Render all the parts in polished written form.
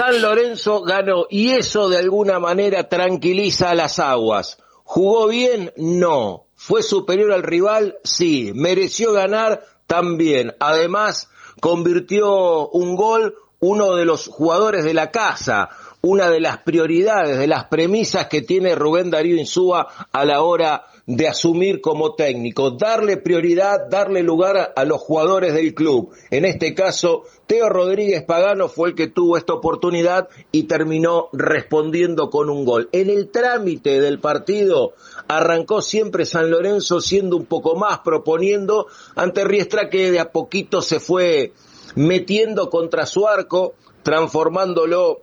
San Lorenzo ganó y eso de alguna manera tranquiliza las aguas. ¿Jugó bien? No. ¿Fue superior al rival? Sí. ¿Mereció ganar? También. Además, convirtió un gol uno de los jugadores de la casa, una de las prioridades, de las premisas que tiene Rubén Darío Insúa a la hora de asumir como técnico, darle prioridad, darle lugar a los jugadores del club. En este caso, Teo Rodríguez Pagano fue el que tuvo esta oportunidad y terminó respondiendo con un gol. En el trámite del partido arrancó siempre San Lorenzo siendo un poco más, proponiendo ante Riestra, que de a poquito se fue metiendo contra su arco, transformándolo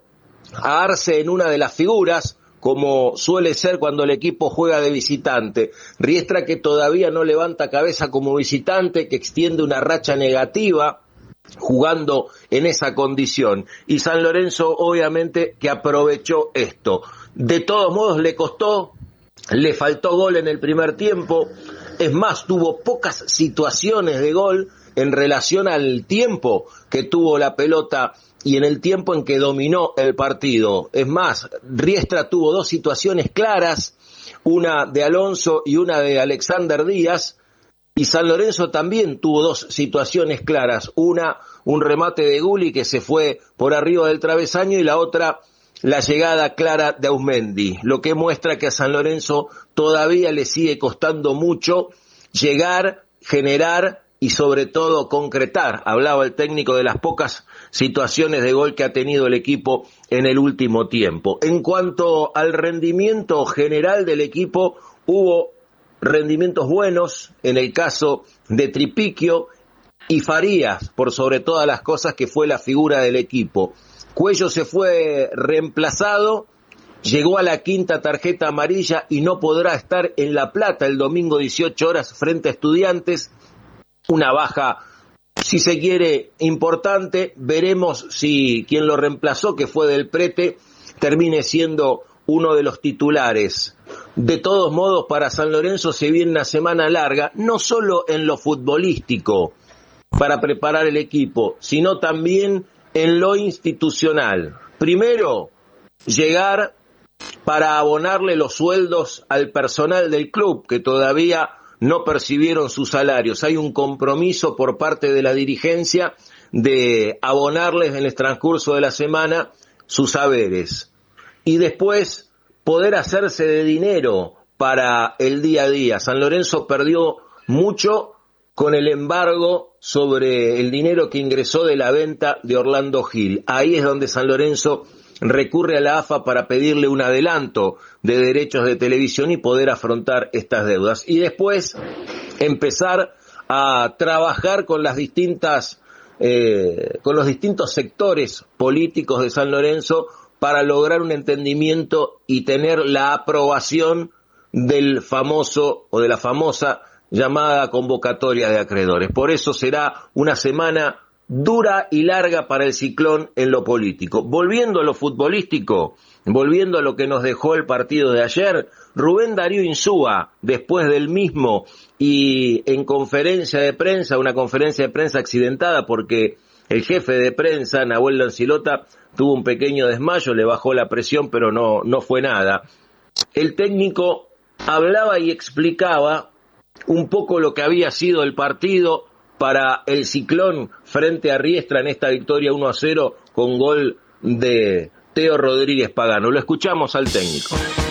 a Arce en una de las figuras, como suele ser cuando el equipo juega de visitante. Riestra, que todavía no levanta cabeza como visitante, que extiende una racha negativa jugando en esa condición. Y San Lorenzo obviamente que aprovechó esto. De todos modos le costó, le faltó gol en el primer tiempo, es más, tuvo pocas situaciones de gol en relación al tiempo que tuvo la pelota y en el tiempo en que dominó el partido. Es más, Riestra tuvo dos situaciones claras, una de Alonso y una de Alexander Díaz, y San Lorenzo también tuvo dos situaciones claras, una, un remate de Gulli que se fue por arriba del travesaño, y la otra, la llegada clara de Ausmendi, lo que muestra que a San Lorenzo todavía le sigue costando mucho llegar, generar y sobre todo concretar. Hablaba el técnico de las pocas situaciones de gol que ha tenido el equipo en el último tiempo. En cuanto al rendimiento general del equipo, hubo rendimientos buenos en el caso de Tripiquio y Farías, por sobre todas las cosas, que fue la figura del equipo. Cuello se fue reemplazado, llegó a la quinta tarjeta amarilla y no podrá estar en La Plata el domingo 18 horas frente a Estudiantes. Una baja, si se quiere, importante. Veremos si quien lo reemplazó, que fue Del Prete, termine siendo uno de los titulares. De todos modos, para San Lorenzo se viene una semana larga, no solo en lo futbolístico, para preparar el equipo, sino también en lo institucional. Primero, llegar para abonarle los sueldos al personal del club, que todavía no percibieron sus salarios. Hay un compromiso por parte de la dirigencia de abonarles en el transcurso de la semana sus haberes. Y después poder hacerse de dinero para el día a día. San Lorenzo perdió mucho con el embargo sobre el dinero que ingresó de la venta de Orlando Gil. Ahí es donde San Lorenzo recurre a la AFA para pedirle un adelanto de derechos de televisión y poder afrontar estas deudas. Y después empezar a trabajar con las distintas, con los distintos sectores políticos de San Lorenzo para lograr un entendimiento y tener la aprobación del famoso o de la famosa llamada convocatoria de acreedores. Por eso será una semana dura y larga para el Ciclón en lo político. Volviendo a lo futbolístico, volviendo a lo que nos dejó el partido de ayer, Rubén Darío Insúa, después del mismo y en conferencia de prensa, una conferencia de prensa accidentada porque el jefe de prensa, Nahuel Lancilota, tuvo un pequeño desmayo, le bajó la presión, pero no fue nada. El técnico hablaba y explicaba un poco lo que había sido el partido para el Ciclón frente a Riestra en esta victoria 1-0 con gol de Teo Rodríguez Pagano. Lo escuchamos al técnico.